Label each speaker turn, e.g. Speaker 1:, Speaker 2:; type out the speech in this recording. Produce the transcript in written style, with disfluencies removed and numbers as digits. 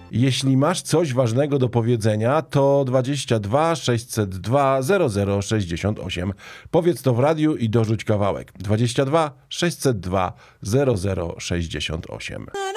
Speaker 1: Jeśli masz coś ważnego do powiedzenia, to 22 602 0068. Powiedz to w radiu i dorzuć kawałek. 22 602 0068.